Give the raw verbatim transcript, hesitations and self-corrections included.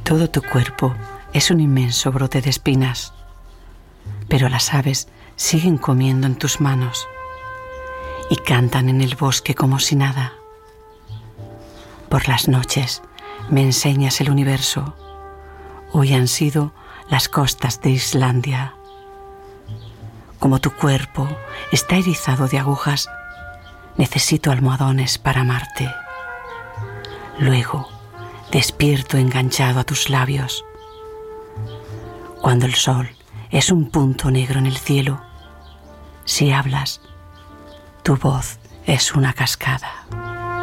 Todo tu cuerpo es un inmenso brote de espinas, pero las aves siguen comiendo en tus manos y cantan en el bosque como si nada. Por las noches me enseñas el universo. Hoy han sido las costas de Islandia. Como tu cuerpo está erizado de agujas, necesito almohadones para amarte. Luego despierto enganchado a tus labios. Cuando el sol es un punto negro en el cielo, si hablas, tu voz es una cascada.